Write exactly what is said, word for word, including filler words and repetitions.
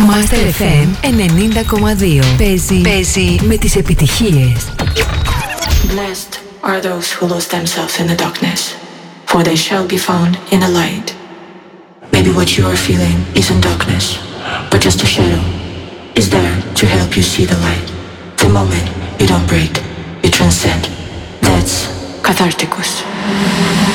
Master εφ εμ ενενήντα κόμμα δύο. Παίζει, παίζει με τις επιτυχίες. Blessed are those who lose themselves in the darkness, for they shall be found in the light. Maybe what you are feeling isn't darkness, but just a shadow is there to help you see the light. The moment you don't break, you transcend. That's Catharticus.